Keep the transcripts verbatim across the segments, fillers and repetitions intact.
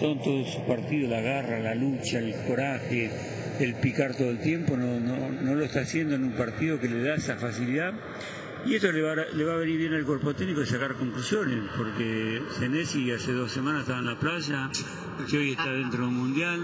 demostrado en todos sus partidos, la garra, la lucha, el coraje, el picar todo el tiempo, no, no, no lo está haciendo en un partido que le da esa facilidad. Y esto le va, a, le va a venir bien al cuerpo técnico de sacar conclusiones, porque Senesi hace dos semanas estaba en la playa, que hoy está dentro de un mundial,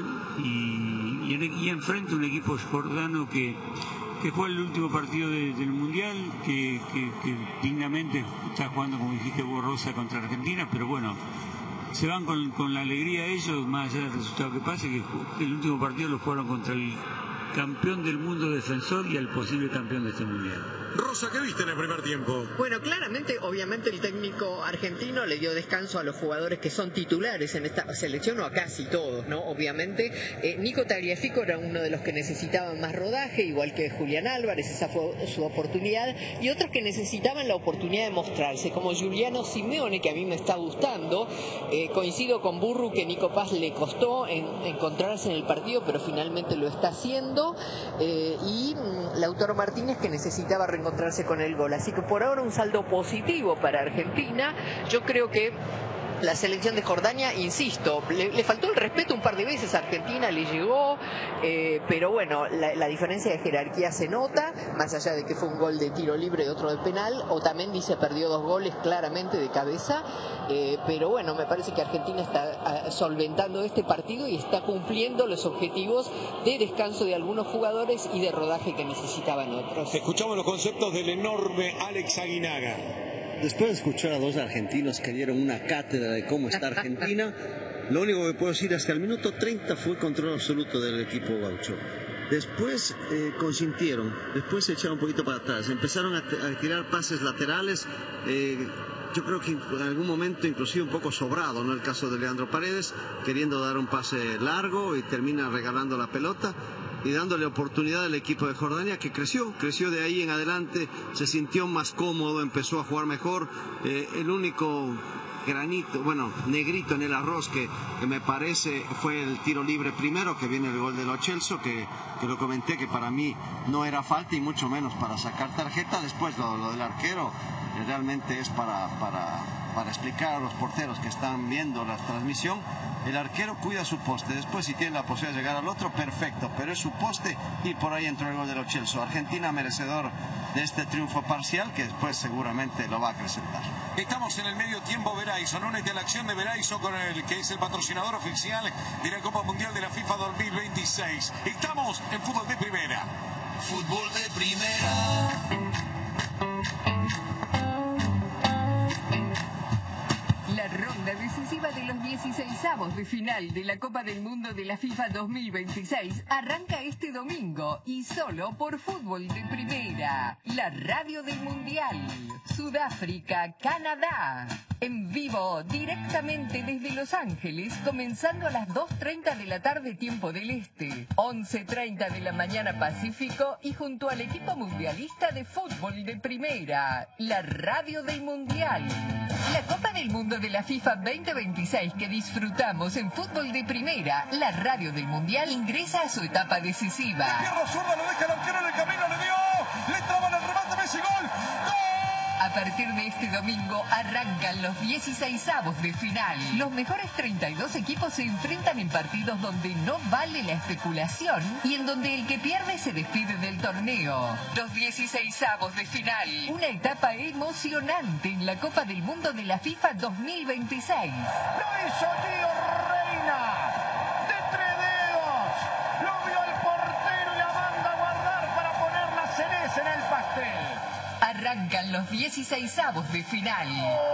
y, y, en, y enfrente un equipo jordano que, que juega el último partido de, del mundial, que, que, que dignamente está jugando, como dijiste vos, Rosa, contra Argentina, pero bueno, se van con, con la alegría ellos, más allá del resultado que pase, que el último partido lo jugaron contra el campeón del mundo defensor y el posible campeón de este mundial. Rosa, ¿qué viste en el primer tiempo? Bueno, claramente, obviamente el técnico argentino le dio descanso a los jugadores que son titulares en esta selección, o a casi todos, ¿no? Obviamente, eh, Nico Tagliafico era uno de los que necesitaban más rodaje, igual que Julián Álvarez, esa fue su oportunidad, y otros que necesitaban la oportunidad de mostrarse, como Giuliano Simeone, que a mí me está gustando. Eh, coincido con Burru que Nico Paz le costó en, encontrarse en el partido, pero finalmente lo está haciendo, eh, y mm, Lautaro Martínez, que necesitaba encontrarse con el gol. Así que por ahora un saldo positivo para Argentina. Yo creo que la selección de Jordania, insisto, le, le faltó el respeto un par de veces a Argentina, le llegó, eh, pero bueno, la, la diferencia de jerarquía se nota, más allá de que fue un gol de tiro libre y otro de penal. Otamendi se perdió dos goles claramente de cabeza, eh, pero bueno, me parece que Argentina está uh, solventando este partido y está cumpliendo los objetivos de descanso de algunos jugadores y de rodaje que necesitaban otros. Escuchamos los conceptos del enorme Alex Aguinaga. Después de escuchar a dos argentinos que dieron una cátedra de cómo está Argentina, lo único que puedo decir hasta el minuto treinta fue control absoluto del equipo gaucho. Después eh, consintieron, después se echaron un poquito para atrás, empezaron a, a tirar pases laterales, eh, yo creo que en algún momento inclusive un poco sobrado, ¿no? El caso de Leandro Paredes, queriendo dar un pase largo y termina regalando la pelota y dándole oportunidad al equipo de Jordania, que creció, creció de ahí en adelante, se sintió más cómodo, empezó a jugar mejor. Eh, el único granito, bueno, negrito en el arroz que, que me parece fue el tiro libre primero, que viene el gol de Lo Celso, que, que lo comenté que para mí no era falta y mucho menos para sacar tarjeta. Después lo, lo del arquero eh, realmente es para, para, para explicar a los porteros que están viendo la transmisión. El arquero cuida su poste, después si tiene la posibilidad de llegar al otro, perfecto, pero es su poste y por ahí entró el gol de Lo Celso. Argentina merecedor de este triunfo parcial, que después seguramente lo va a acrecentar. Estamos en el medio tiempo. Verizon, únete a la acción de Verizon, con el que es el patrocinador oficial de la Copa Mundial de la FIFA dos mil veintiséis. Estamos en fútbol de primera. Fútbol de primera. La ronda decisiva de los dieciseisavos de final de la Copa del Mundo de la FIFA dos mil veintiséis arranca este domingo y solo por Fútbol de Primera, la radio del Mundial. Sudáfrica, Canadá. En vivo, directamente desde Los Ángeles, comenzando a las dos treinta de la tarde, tiempo del Este, once treinta de la mañana Pacífico, y junto al equipo mundialista de Fútbol de Primera, la radio del Mundial. La Copa del Mundo de la FIFA veinte veintiséis que disfrutamos en Fútbol de Primera, la radio del Mundial, ingresa a su etapa decisiva. Pierna zurda, lo deja el arquero en el camino, le dio, le traban el remate, Messi, gol. ¡Gol! A partir de este domingo arrancan los dieciseisavos de final. Los mejores treinta y dos equipos se enfrentan en partidos donde no vale la especulación y en donde el que pierde se despide del torneo. Los dieciseisavos de final. Una etapa emocionante en la Copa del Mundo de la FIFA dos mil veintiséis. Lo hizo Tío Reina. De tres dedos. Lo vio el portero y la manda a guardar para poner la cereza en el pastel. Arrancan los dieciseisavos de final.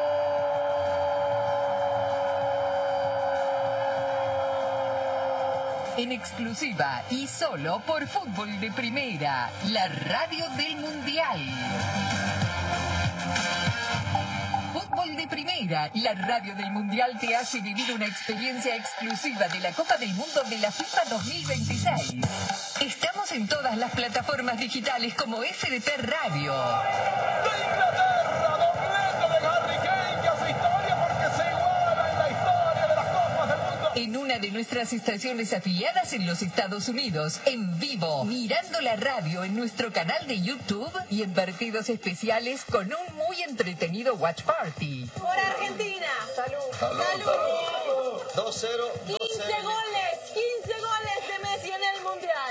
En exclusiva y solo por Fútbol de Primera, la radio del Mundial. Fútbol de Primera, la radio del Mundial te hace vivir una experiencia exclusiva de la Copa del Mundo de la FIFA dos mil veintiséis. Estamos en todas las plataformas digitales como F D P Radio. De Inglaterra, doblete de Harry Kane, que hace historia porque se iguala en la historia de las Copas del Mundo. En una de nuestras estaciones afiliadas en los Estados Unidos, en vivo, mirando la radio en nuestro canal de YouTube y en partidos especiales con un muy entretenido watch party. Por Argentina. Salud. Salud. dos cero. quince goles, quince goles de Messi en el Mundial.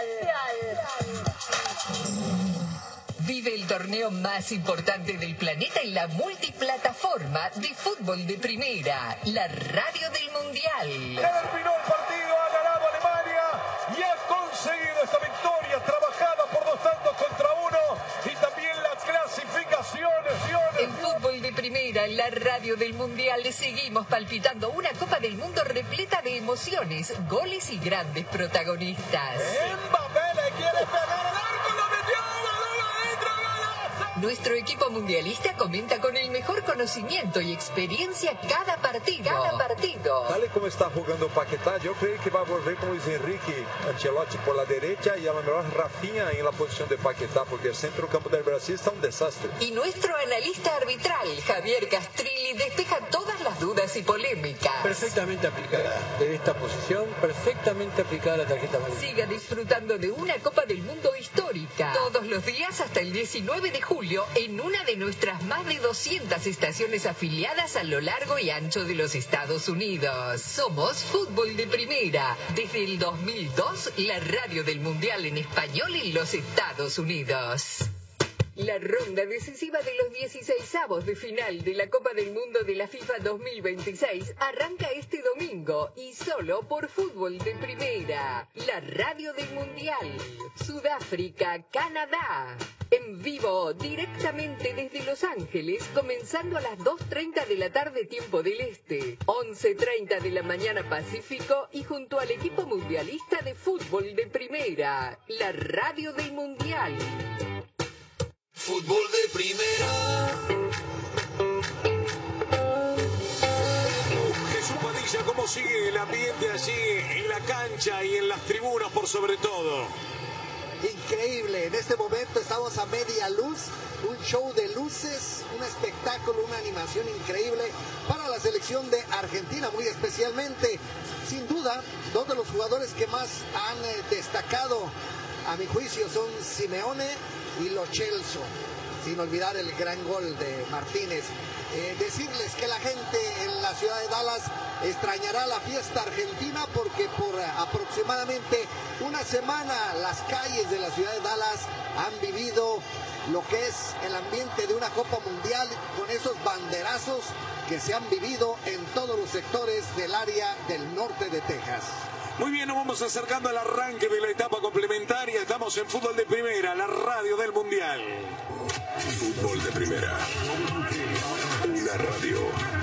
Vive el torneo más importante del planeta en la multiplataforma de fútbol de primera, la radio del Mundial. Terminó el partido, ha ganado Alemania y ha conseguido esta victoria trabajada por dos tantos contra uno y también la clasificación. En fútbol de primera, en la radio del Mundial, seguimos palpitando una Copa del Mundo repleta de emociones, goles y grandes protagonistas. Mbappé le quiere pegar al arco, lo metió, balón adentro, golazo. Nuestro equipo mundialista comenta con el mejor conocimiento y experiencia cada partido. Cada partido. Tal y como está jugando Paquetá, yo creo que va a volver con Luis Enrique Ancelotti por la derecha y a lo mejor Rafinha en la posición de Paquetá, porque el centro campo del Brasil está un desastre. Y nuestro analista arbitral, Javier Castrilli, despeja todas las dudas y polémicas. Perfectamente aplicada de esta posición, perfectamente aplicada la tarjeta amarilla. Siga disfrutando de una Copa del Mundo histórica. Todos los días hasta el diecinueve de julio en una de nuestras más de doscientas estaciones afiliadas a lo largo y ancho de los Estados Unidos. Somos Fútbol de Primera. Desde el dos mil dos, la radio del Mundial en español en los Estados Unidos. La ronda decisiva de los dieciseisavos de final de la Copa del Mundo de la FIFA dos mil veintiséis arranca este domingo y solo por Fútbol de Primera, la radio del Mundial. Sudáfrica, Canadá. En vivo, directamente desde Los Ángeles, comenzando a las dos treinta de la tarde tiempo del Este, once treinta de la mañana Pacífico y junto al equipo mundialista de Fútbol de Primera, la radio del Mundial. Fútbol de primera. Jesús Padilla, ¿cómo sigue el ambiente allí en la cancha y en las tribunas por sobre todo? Increíble, en este momento estamos a media luz, un show de luces, un espectáculo, una animación increíble para la selección de Argentina, muy especialmente, sin duda, dos de los jugadores que más han eh, destacado, a mi juicio, son Simeone y Lo Celso, sin olvidar el gran gol de Martínez. Eh, decirles que la gente en la ciudad de Dallas extrañará la fiesta argentina porque por aproximadamente una semana las calles de la ciudad de Dallas han vivido lo que es el ambiente de una Copa Mundial con esos banderazos que se han vivido en todos los sectores del área del norte de Texas. Muy bien, nos vamos acercando al arranque de la etapa complementaria. Estamos en Fútbol de Primera, la radio del Mundial. Fútbol de Primera. Una radio.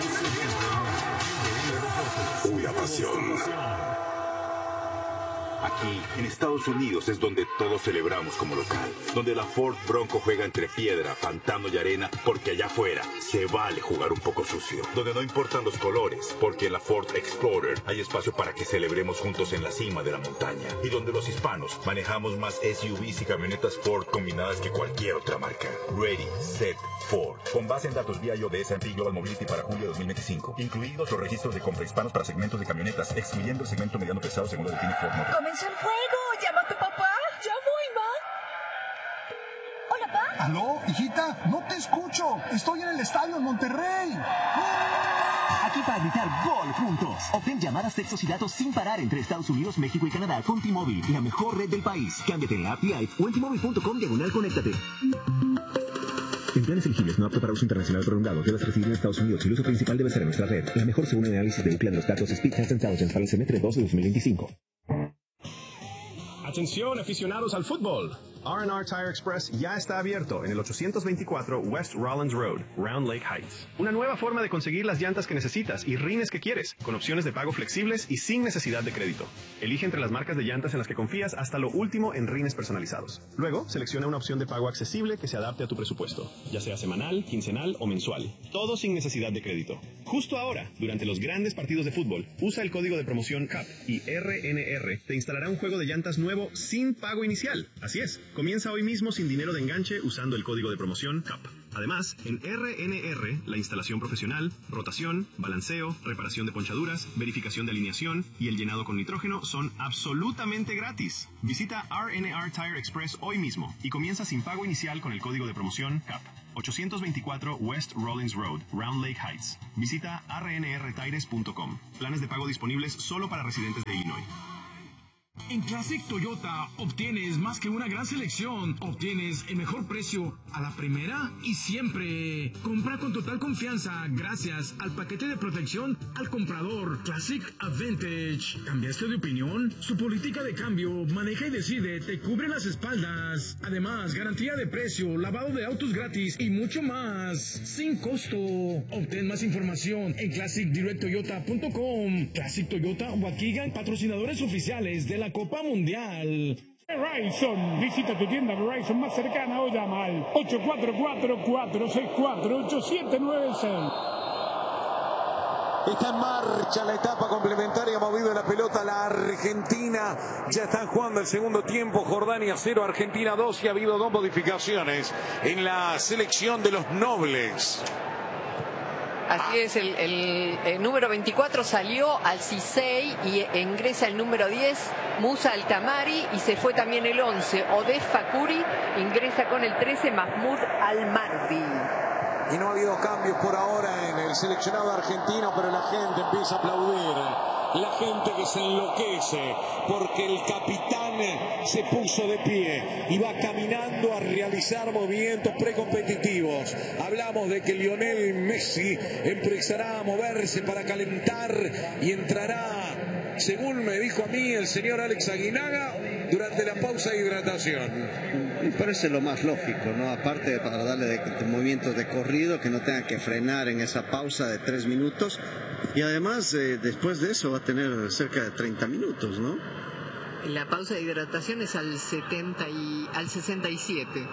Una pasión. Aquí, en Estados Unidos, es donde todos celebramos como local. Donde la Ford Bronco juega entre piedra, pantano y arena, porque allá afuera se vale jugar un poco sucio. Donde no importan los colores, porque en la Ford Explorer hay espacio para que celebremos juntos en la cima de la montaña. Y donde los hispanos manejamos más S U Vs y camionetas Ford combinadas que cualquier otra marca. Ready, Set, Ford. Con base en datos vía I O de S and P Global Mobility para julio de dos mil veinticinco. Incluidos los registros de compra hispanos para segmentos de camionetas, excluyendo el segmento mediano pesado según lo define Ford Motor. ¡Comenzó el juego! ¡Llama a tu papá! ¡Ya voy, ma! ¡Hola, pa! ¿Aló, hijita? No te escucho. Estoy en el estadio en Monterrey. Aquí para gritar gol juntos. Obtén llamadas, textos y datos sin parar entre Estados Unidos, México y Canadá con T-Mobile, la mejor red del país. Cámbiate en la app Live o en T-Mobile punto com diagonal conéctate. En planes elegibles no apto para uso internacional prolongado, debes residir en Estados Unidos y el uso principal debe ser en nuestra red. La mejor según el análisis de Ookla de los datos Speed Test Intelligence para el semestre dos de dos mil veinticinco. Atención aficionados al fútbol. R and R Tire Express ya está abierto en el ochocientos veinticuatro West Rollins Road, Round Lake Heights. Una nueva forma de conseguir las llantas que necesitas y rines que quieres, con opciones de pago flexibles y sin necesidad de crédito. Elige entre las marcas de llantas en las que confías hasta lo último en rines personalizados. Luego, selecciona una opción de pago accesible que se adapte a tu presupuesto, ya sea semanal, quincenal o mensual. Todo sin necesidad de crédito. Justo ahora, durante los grandes partidos de fútbol, usa el código de promoción C A P y R N R te instalará un juego de llantas nuevo sin pago inicial. Así es. Comienza hoy mismo sin dinero de enganche usando el código de promoción C A P. Además, en R N R, la instalación profesional, rotación, balanceo, reparación de ponchaduras, verificación de alineación y el llenado con nitrógeno son absolutamente gratis. Visita R N R Tire Express hoy mismo y comienza sin pago inicial con el código de promoción C A P. ochocientos veinticuatro West Rollins Road, Round Lake Heights. Visita r n r tires punto com. Planes de pago disponibles solo para residentes de Illinois. En Classic Toyota obtienes más que una gran selección, obtienes el mejor precio a la primera y siempre. Compra con total confianza gracias al paquete de protección al comprador Classic Advantage. ¿Cambiaste de opinión? Su política de cambio, maneja y decide, te cubre las espaldas. Además, garantía de precio, lavado de autos gratis y mucho más, sin costo. Obtén más información en classic direct toyota punto com. Classic Toyota Waukegan, patrocinadores oficiales de la Copa Mundial. Verizon, visita tu tienda Verizon más cercana o llama al ocho cuatro cuatro, cuatro seis cuatro, ocho siete nueve seis. Está en marcha la etapa complementaria, movido la pelota la Argentina. Ya están jugando el segundo tiempo. Jordania cero, Argentina dos, y ha habido dos modificaciones en la selección de los nobles. Así es, el, el, el número veinticuatro salió al Cisei y ingresa el número diez, Musa Altamari, y se fue también el once, Odef Fakuri, ingresa con el trece, Mahmoud Almardi. Y no ha habido cambios por ahora en el seleccionado argentino, pero la gente empieza a aplaudir. La gente que se enloquece porque el capitán se puso de pie y va caminando a realizar movimientos precompetitivos. Hablamos de que Lionel Messi empezará a moverse para calentar y entrará, según me dijo a mí el señor Alex Aguinaga, durante la pausa de hidratación. Me parece lo más lógico, ¿no? Aparte, para darle de, de movimientos de corrido, que no tenga que frenar en esa pausa de tres minutos. Y además, eh, después de eso va a tener cerca de treinta minutos, ¿no? La pausa de hidratación es al setenta y al sesenta y siete.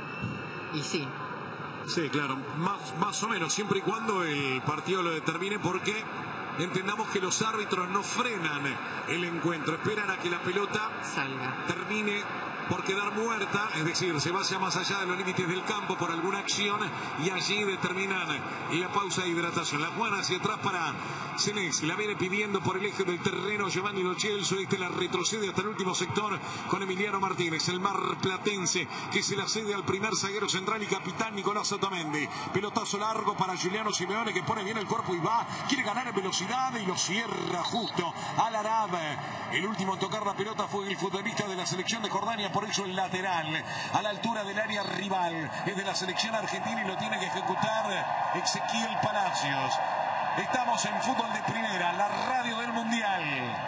Y sí. Sí, claro, más, más o menos, siempre y cuando el partido lo determine, porque entendamos que los árbitros no frenan el encuentro, esperan a que la pelota salga, termine por quedar muerta, es decir, se vaya más allá de los límites del campo por alguna acción, y allí determinan la pausa de hidratación. La juegan hacia atrás para Senesi, la viene pidiendo por el eje del terreno Giovanni Lo Celso, este la retrocede hasta el último sector con Emiliano Martínez, el marplatense, que se la cede al primer zaguero central y capitán Nicolás Otamendi. Pelotazo largo para Giuliano Simeone, que pone bien el cuerpo y va, quiere ganar en velocidad y lo cierra justo al Arab. El último en tocar la pelota fue el futbolista de la selección de Jordania, por eso el lateral, a la altura del área rival, es de la selección argentina y lo tiene que ejecutar Ezequiel Palacios. Estamos en Fútbol de Primera, la radio del Mundial.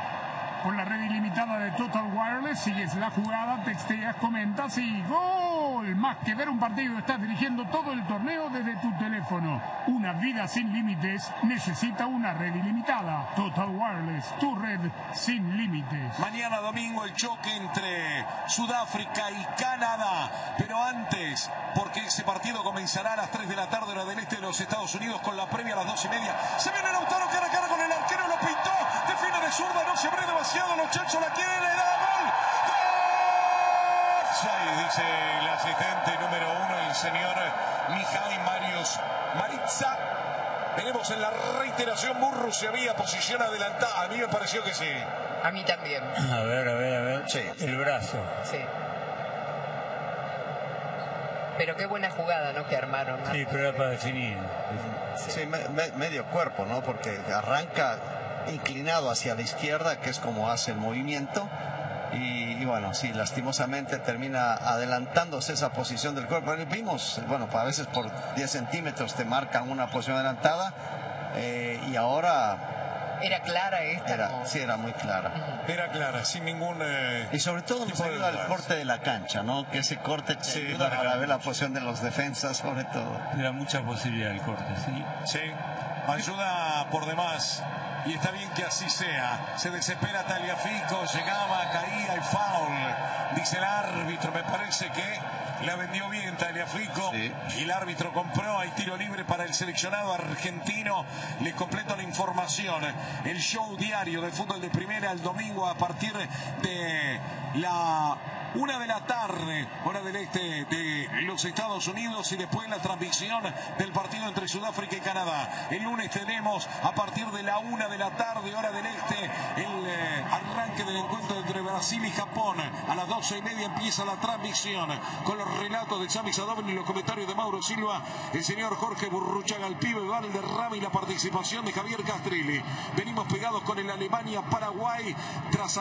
Con la red ilimitada de Total Wireless, sigues la jugada, texteas, comentas y ¡gol! Más que ver un partido, estás dirigiendo todo el torneo desde tu teléfono. Una vida sin límites necesita una red ilimitada. Total Wireless, tu red sin límites. Mañana domingo el choque entre Sudáfrica y Canadá. Pero antes, porque ese partido comenzará a las tres de la tarde hora del este de los Estados Unidos, con la previa a las dos y media. Se viene Lautaro cara a cara con el arquero, lo pintó, define de zurda, no se abre demasiado, Lo Celso la quiere, le da gol. ¡Gol! Dice el asistente número uno, el señor Mihai Marius Maritza. Veremos en la reiteración. Burru se había posición adelantada. A mí me pareció que sí. A mí también. A ver, a ver, a ver. Sí. El brazo. Sí. Pero qué buena jugada, ¿no? Que armaron, ¿no? Sí, pero era para definir. Sí, sí me, me, medio cuerpo, ¿no? Porque arranca inclinado hacia la izquierda, que es como hace el movimiento. Y, y bueno, sí, lastimosamente termina adelantándose esa posición del cuerpo. Vimos, bueno, a veces por diez centímetros te marcan una posición adelantada. Eh, y ahora... Era clara esta. Era, ¿no? Sí, era muy clara. Era clara, sin ningún... Eh, y sobre todo nos ayuda el corte de la cancha, ¿no? Que ese corte te sí, ayuda para ver la posición de los defensas, sobre todo. Era mucha posibilidad el corte, sí. Sí, ayuda por demás. Y está bien que así sea. Se desespera Tagliafico, llegaba, caía el foul. Dice el árbitro, me parece que la vendió bien Tagliafico. Sí. Y el árbitro compró, hay tiro libre para el seleccionado argentino. Les completo la información. El show diario de Fútbol de Primera el domingo a partir de la una de la tarde, hora del este de los Estados Unidos, y después la transmisión del partido entre Sudáfrica y Canadá. El lunes tenemos a partir de la una de la tarde, hora del este, el eh, arranque arranque del encuentro entre Brasil y Japón. A las doce y media empieza la transmisión con los relatos de Sami Sadovni y los comentarios de Mauro Silva, el señor Jorge Burruchaga, el pibe Valderrama y la participación de Javier Castrilli. Venimos pegados con el Alemania-Paraguay tras